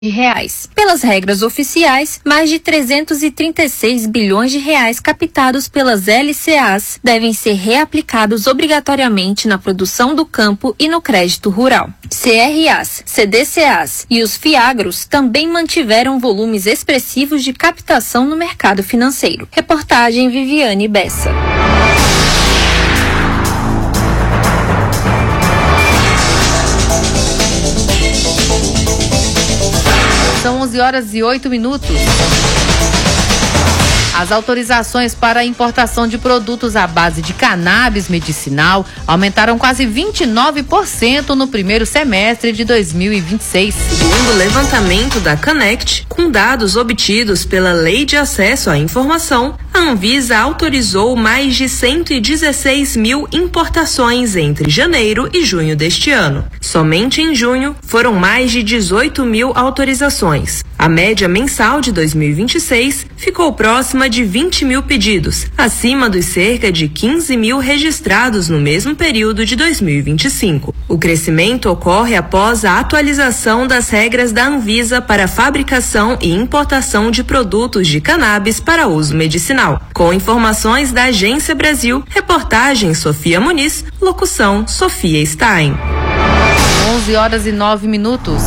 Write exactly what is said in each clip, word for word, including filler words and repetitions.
de reais. Pelas regras oficiais, mais de trezentos e trinta e seis bilhões de reais captados pelas L C As devem ser reaplicados obrigatoriamente na produção do campo e no crédito rural. C R As, C D C As e os FIAGROS também mantiveram volumes expressivos de captação no mercado financeiro. Reportagem Viviane Bessa. São onze horas e oito minutos. As autorizações para a importação de produtos à base de cannabis medicinal aumentaram quase vinte e nove por cento no primeiro semestre de dois mil e vinte e seis. Segundo o levantamento da Connect, com dados obtidos pela Lei de Acesso à Informação, a Anvisa autorizou mais de cento e dezesseis mil importações entre janeiro e junho deste ano. Somente em junho foram mais de dezoito mil autorizações. A média mensal de dois mil e vinte e seis ficou próxima de vinte mil pedidos, acima dos cerca de quinze mil registrados no mesmo período de dois mil e vinte e cinco. O crescimento ocorre após a atualização das regras da Anvisa para a fabricação e importação de produtos de cannabis para uso medicinal. Com informações da Agência Brasil, reportagem Sofia Muniz, locução Sofia Stein. onze horas e nove minutos.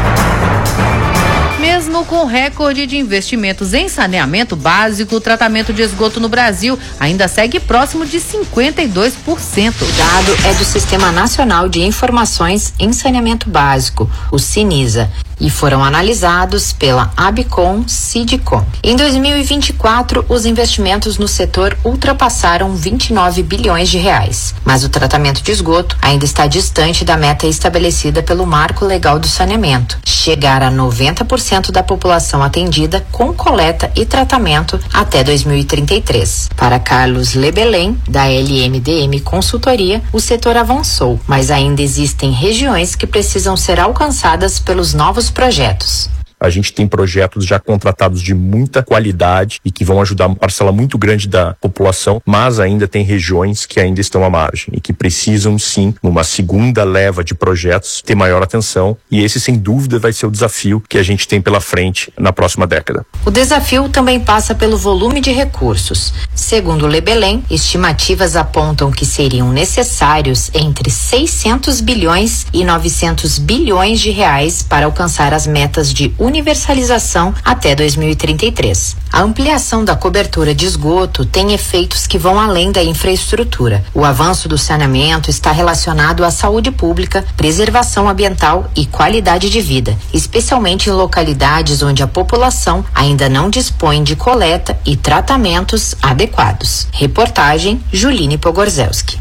Mesmo com recorde de investimentos em saneamento básico, o tratamento de esgoto no Brasil ainda segue próximo de cinquenta e dois por cento. O dado é do Sistema Nacional de Informações em Saneamento Básico, o SINISA, e foram analisados pela Abcom Sidcom. Em dois mil e vinte e quatro, os investimentos no setor ultrapassaram vinte e nove bilhões de reais, mas o tratamento de esgoto ainda está distante da meta estabelecida pelo Marco Legal do Saneamento, chegar a noventa por cento da população atendida com coleta e tratamento até dois mil e trinta e três. Para Carlos Lebelém, da L M D M Consultoria, o setor avançou, mas ainda existem regiões que precisam ser alcançadas pelos novos projetos. A gente tem projetos já contratados de muita qualidade e que vão ajudar uma parcela muito grande da população, mas ainda tem regiões que ainda estão à margem e que precisam sim, numa segunda leva de projetos, ter maior atenção, e esse sem dúvida vai ser o desafio que a gente tem pela frente na próxima década. O desafio também passa pelo volume de recursos. Segundo Lebelém, estimativas apontam que seriam necessários entre seiscentos bilhões e novecentos bilhões de reais para alcançar as metas de universalização até dois mil e trinta e três. A ampliação da cobertura de esgoto tem efeitos que vão além da infraestrutura. O avanço do saneamento está relacionado à saúde pública, preservação ambiental e qualidade de vida, especialmente em localidades onde a população ainda não dispõe de coleta e tratamentos adequados. Reportagem Juline Pogorzelski.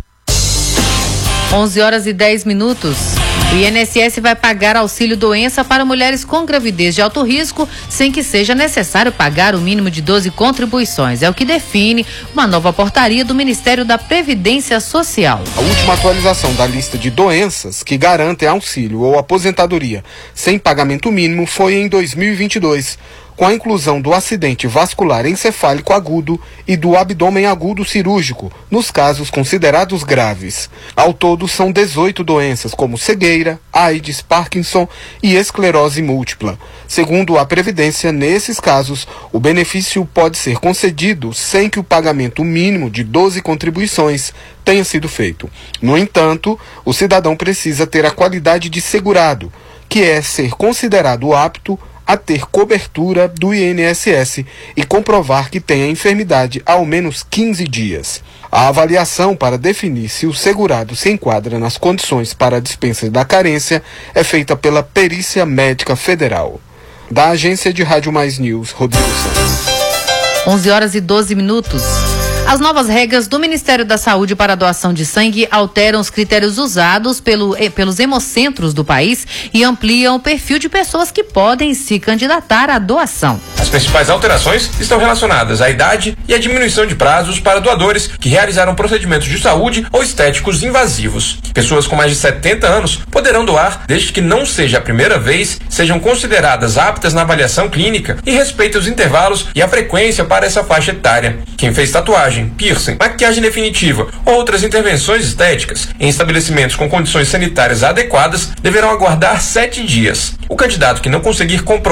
onze horas e dez minutos. O I N S S vai pagar auxílio doença para mulheres com gravidez de alto risco sem que seja necessário pagar o mínimo de doze contribuições. É o que define uma nova portaria do Ministério da Previdência Social. A última atualização da lista de doenças que garantem auxílio ou aposentadoria sem pagamento mínimo foi em dois mil e vinte e dois. Com a inclusão do acidente vascular encefálico agudo e do abdômen agudo cirúrgico, nos casos considerados graves. Ao todo, são dezoito doenças, como cegueira, AIDS, Parkinson e esclerose múltipla. Segundo a Previdência, nesses casos, o benefício pode ser concedido sem que o pagamento mínimo de doze contribuições tenha sido feito. No entanto, o cidadão precisa ter a qualidade de segurado, que é ser considerado apto a ter cobertura do I N S S e comprovar que tem a enfermidade há ao menos quinze dias. A avaliação para definir se o segurado se enquadra nas condições para a dispensa da carência é feita pela Perícia Médica Federal. Da Agência de Rádio Mais News, Rodrigo Santos. onze horas e doze minutos. As novas regras do Ministério da Saúde para a doação de sangue alteram os critérios usados pelo, eh, pelos hemocentros do país e ampliam o perfil de pessoas que podem se candidatar à doação. As principais alterações estão relacionadas à idade e à diminuição de prazos para doadores que realizaram procedimentos de saúde ou estéticos invasivos. Pessoas com mais de setenta anos poderão doar desde que não seja a primeira vez, sejam consideradas aptas na avaliação clínica e respeitem os intervalos e a frequência para essa faixa etária. Quem fez tatuagem tatuagem, piercing, maquiagem definitiva ou outras intervenções estéticas em estabelecimentos com condições sanitárias adequadas deverão aguardar sete dias. O candidato que não conseguir comprovar